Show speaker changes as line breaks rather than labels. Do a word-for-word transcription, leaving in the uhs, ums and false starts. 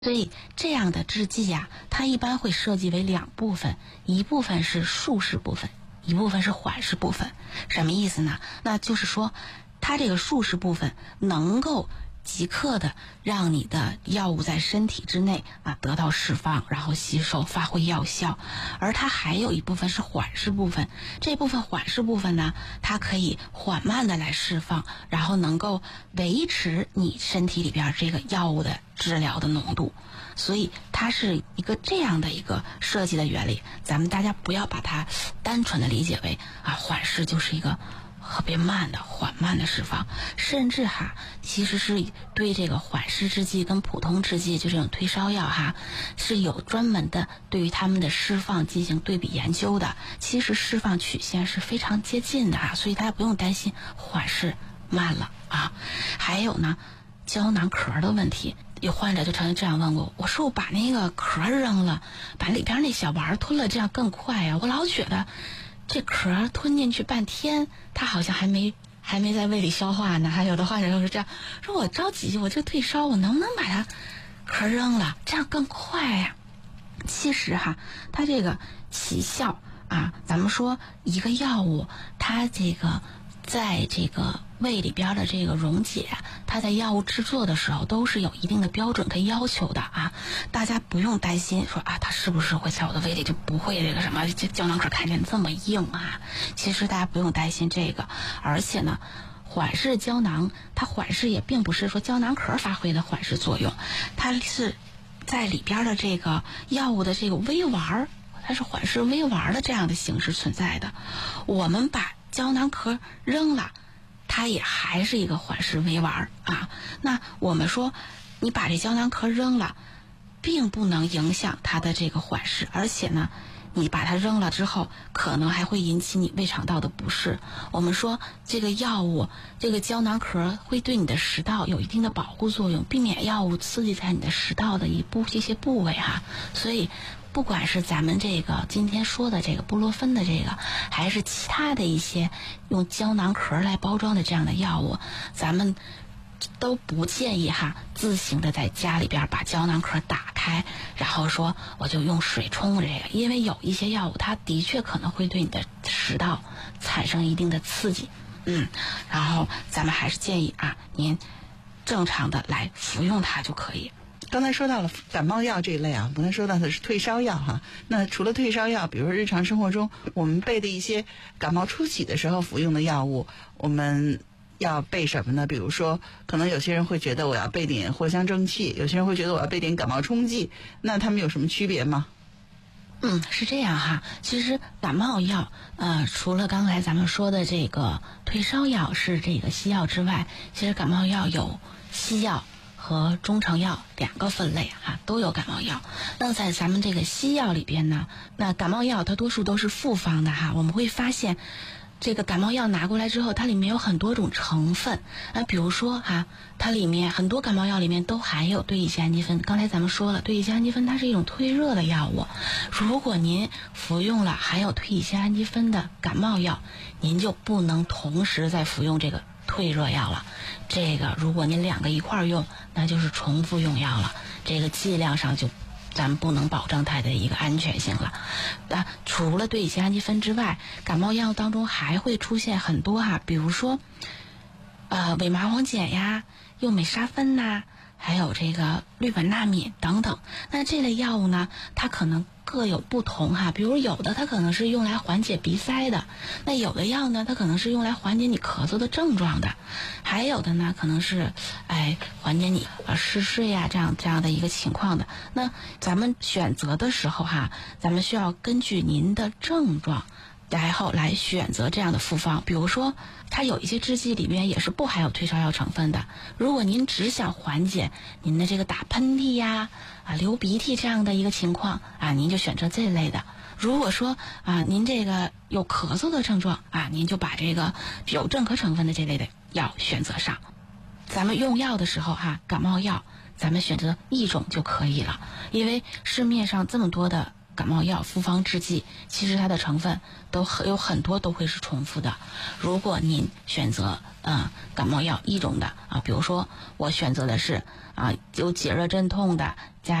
所以这样的制剂呀、啊，它一般会设计为两部分，一部分是术式部分，一部分是缓释部分。什么意思呢？那就是说，它这个术式部分能够即刻的让你的药物在身体之内啊得到释放，然后吸收发挥药效。而它还有一部分是缓释部分，这部分缓释部分呢，它可以缓慢的来释放，然后能够维持你身体里边这个药物的治疗的浓度。所以它是一个这样的一个设计的原理，咱们大家不要把它单纯的理解为啊缓释就是一个特别慢的缓慢的释放，甚至哈其实是对这个缓释制剂跟普通制剂就这种退烧药哈是有专门的对于它们的释放进行对比研究的，其实释放曲线是非常接近的哈，所以大家不用担心缓释慢了啊。还有呢胶囊壳的问题，有患者就曾经这样问过我，说我把那个壳扔了，把里边那小丸吞了，这样更快啊，我老觉得这壳吞进去半天，它好像还没还没在胃里消化呢。还有的患者就是这样说，我着急，我这退烧，我能不能把它壳扔了，这样更快呀、啊？其实哈，它这个起效啊，咱们说一个药物，它这个在这个胃里边的这个溶解，它在药物制作的时候都是有一定的标准跟要求的啊，大家不用担心说啊，它是不是会在我的胃里就不会这个什么这胶囊壳看见这么硬啊？其实大家不用担心这个，而且呢，缓释胶囊它缓释也并不是说胶囊壳发挥的缓释作用，它是在里边的这个药物的这个微丸，它是缓释微丸的这样的形式存在的。我们把胶囊壳扔了，它也还是一个缓释微丸啊。那我们说你把这胶囊壳扔了并不能影响它的这个缓释，而且呢你把它扔了之后可能还会引起你胃肠道的不适。我们说这个药物这个胶囊壳会对你的食道有一定的保护作用，避免药物刺激在你的食道的一部这些部位哈。所以不管是咱们这个今天说的这个布洛芬的这个，还是其他的一些用胶囊壳来包装的这样的药物，咱们都不建议哈自行的在家里边把胶囊壳打开，然后说我就用水冲这个，因为有一些药物它的确可能会对你的食道产生一定的刺激，嗯，然后咱们还是建议啊您正常的来服用它就可以。
刚才说到了感冒药这一类啊，刚才说到的是退烧药哈。那除了退烧药，比如说日常生活中我们备的一些感冒初期的时候服用的药物，我们要备什么呢？比如说可能有些人会觉得我要备点藿香正气，有些人会觉得我要备点感冒冲剂，那他们有什么区别吗？
嗯，是这样哈。其实感冒药，呃，除了刚才咱们说的这个退烧药是这个西药之外，其实感冒药有西药和中成药两个分类哈，都有感冒药。那在咱们这个西药里边呢，那感冒药它多数都是复方的哈，我们会发现这个感冒药拿过来之后，它里面有很多种成分啊，比如说哈，它里面很多感冒药里面都含有对乙酰氨基酚。刚才咱们说了，对乙酰氨基酚它是一种退热的药物，如果您服用了含有退乙酰氨基酚的感冒药，您就不能同时再服用这个退热药了。这个如果您两个一块儿用，那就是重复用药了，这个剂量上就咱们不能保证它的一个安全性了。啊，除了对乙酰氨基酚之外，感冒药当中还会出现很多哈，比如说呃伪麻黄碱呀、右美沙芬呐、还有这个氯苯那敏等等。那这类药物呢，它可能各有不同哈，比如有的它可能是用来缓解鼻塞的，那有的药呢它可能是用来缓解你咳嗽的症状的，还有的呢可能是哎缓解你呃嗜睡呀、啊、这样这样的一个情况的。那咱们选择的时候哈，咱们需要根据您的症状然后来选择这样的复方。比如说它有一些制剂里面也是不含有退烧药成分的，如果您只想缓解您的这个打喷嚏呀啊流鼻涕这样的一个情况啊，您就选择这类的。如果说啊您这个有咳嗽的症状啊，您就把这个有镇咳成分的这类的药选择上。咱们用药的时候哈、啊，感冒药咱们选择一种就可以了，因为市面上这么多的感冒药、复方制剂，其实它的成分都很有很多都会是重复的。如果您选择呃感冒药一种的啊，比如说我选择的是啊有解热镇痛的加